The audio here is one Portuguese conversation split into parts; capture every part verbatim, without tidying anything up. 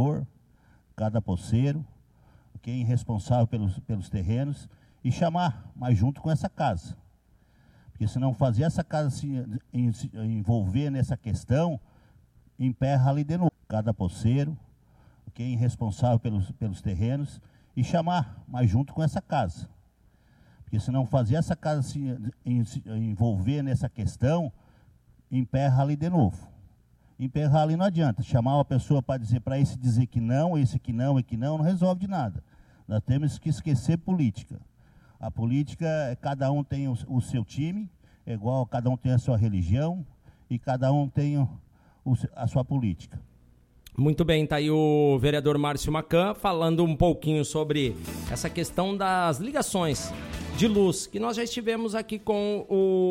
vereador, cada poceiro, quem é responsável pelos, pelos terrenos, e chamar mais junto com essa casa. Porque se não fazer essa casa se, se envolver nessa questão, emperra ali de novo. Cada poceiro, quem é responsável pelos, pelos terrenos, e chamar mais junto com essa casa. Porque se não fazer essa casa se, se envolver nessa questão, emperra ali de novo. Emperrar ali não adianta. Chamar uma pessoa para dizer, para esse dizer que não, esse que não, e que não, não resolve de nada. Nós temos que esquecer política. A política, cada um tem o, o seu time, é igual, cada um tem a sua religião, e cada um tem o, o, a sua política. Muito bem, tá aí o vereador Márcio Macan falando um pouquinho sobre essa questão das ligações de luz, que nós já estivemos aqui com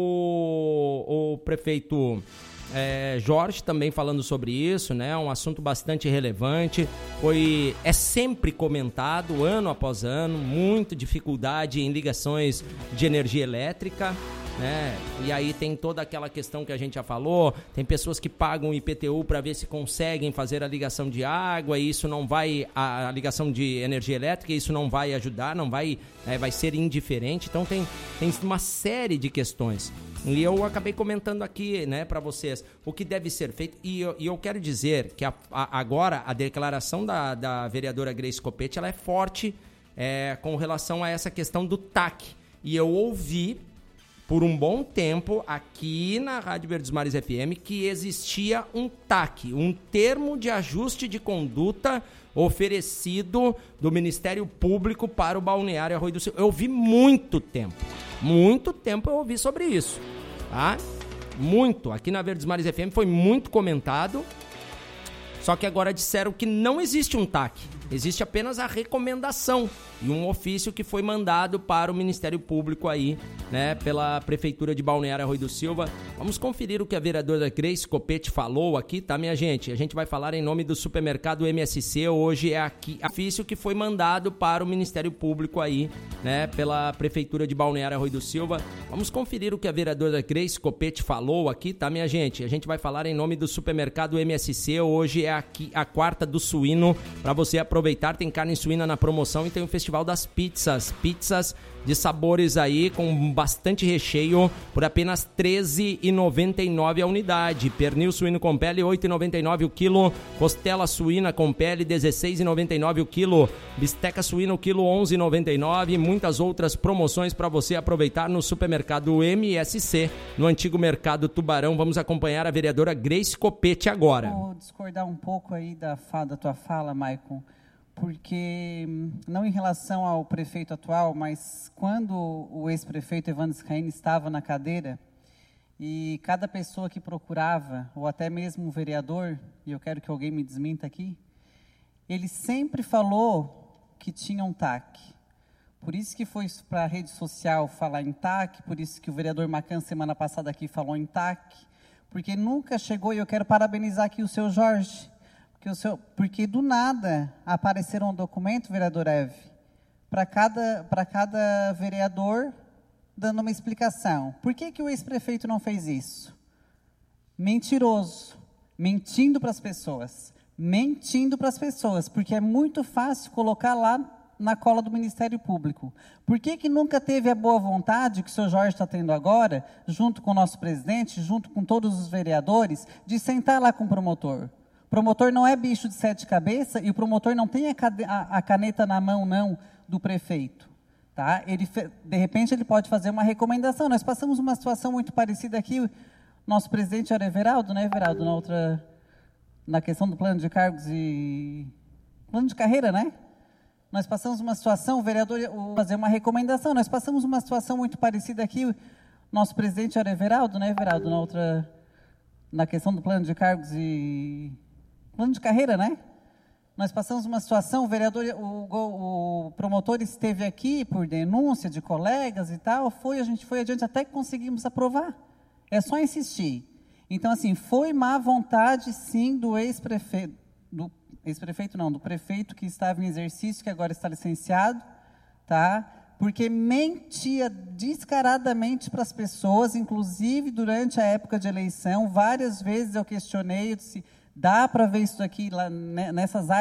o, o prefeito é, Jorge também falando sobre isso, né? Um assunto bastante relevante, foi, é sempre comentado ano após ano, muita dificuldade em ligações de energia elétrica, né? E aí tem toda aquela questão que a gente já falou, tem pessoas que pagam I P T U para ver se conseguem fazer a ligação de água, e isso não vai, a, a ligação de energia elétrica, isso não vai ajudar, não vai, é, vai ser indiferente, então tem, tem uma série de questões. E eu acabei comentando aqui, né, para vocês o que deve ser feito, e eu, e eu quero dizer que a, a, agora a declaração da, da vereadora Grace Coppetti, ela é forte é, com relação a essa questão do T A C, e eu ouvi por um bom tempo aqui na Rádio Verdes Mares F M que existia um T A C, um termo de ajuste de conduta oferecido do Ministério Público para o Balneário Arroio do Silva. Eu ouvi muito tempo, muito tempo eu ouvi sobre isso, tá? Muito, aqui na Verdes Mares F M foi muito comentado, só que agora disseram que não existe um T A C, existe apenas a recomendação e um ofício que foi mandado para o Ministério Público aí, né, pela Prefeitura de Balneário Arroio do Silva. Vamos conferir o que a vereadora Grace Coppetti falou aqui, tá, minha gente? A gente vai falar em nome do supermercado M S C, hoje é aqui o ofício que foi mandado para o Ministério Público aí, né, pela Prefeitura de Balneário Arroio do Silva. Vamos conferir o que a vereadora Grace Coppetti falou aqui, tá, minha gente? A gente vai falar em nome do supermercado M S C, hoje é aqui a quarta do suíno, para você aproveitar, tem carne suína na promoção e tem o Festival das Pizzas, pizzas de sabores aí com bastante recheio por apenas treze reais e noventa e nove centavos a unidade, pernil suíno com pele oito reais e noventa e nove centavos o quilo, costela suína com pele dezesseis reais e noventa e nove centavos o quilo, bisteca suína o quilo onze reais e noventa e nove centavos, muitas outras promoções para você aproveitar no supermercado M S C, no antigo mercado Tubarão. Vamos acompanhar a vereadora Grace Coppetti agora. Vou discordar um pouco aí da, fala, da tua fala, Maicon, porque, não em relação ao prefeito atual, mas quando o ex-prefeito Evandro Scaini estava na cadeira, e cada pessoa que procurava, ou até mesmo o vereador, e eu quero que alguém me desminta aqui, ele sempre falou que tinha um T A C. Por isso que foi para a rede social falar em T A C, por isso que o vereador Macan, semana passada aqui, falou em T A C, porque nunca chegou, e eu quero parabenizar aqui o seu Jorge, porque, o seu, porque do nada apareceram um documento, vereador Eve, para cada, para cada vereador dando uma explicação. Por que, que o ex-prefeito não fez isso? Mentiroso, mentindo para as pessoas, mentindo para as pessoas, porque é muito fácil colocar lá na cola do Ministério Público. Por que, que nunca teve a boa vontade que o senhor Jorge está tendo agora, junto com o nosso presidente, junto com todos os vereadores, de sentar lá com o promotor? O promotor não é bicho de sete cabeças e o promotor não tem a, a, a caneta na mão, não, do prefeito. Tá? Ele, de repente, ele pode fazer uma recomendação. Nós passamos uma situação muito parecida aqui. Nosso presidente era Everaldo, né, Everaldo? Na outra, na questão do plano de cargos e... plano de carreira, né? Nós passamos uma situação, o vereador o, fazer uma recomendação. Nós passamos uma situação muito parecida aqui. Nosso presidente era Everaldo, né, Everaldo? Na outra, na questão do plano de cargos e... plano de carreira, né? Nós passamos uma situação, o vereador, o, o promotor esteve aqui por denúncia de colegas e tal, foi, a gente foi adiante até que conseguimos aprovar. É só insistir. Então, assim, foi má vontade, sim, do ex-prefeito, do ex-prefeito não, do prefeito que estava em exercício, que agora está licenciado, tá? Porque mentia descaradamente para as pessoas, inclusive durante a época de eleição, várias vezes eu questionei, eu disse, dá para ver isso aqui lá nessas áreas,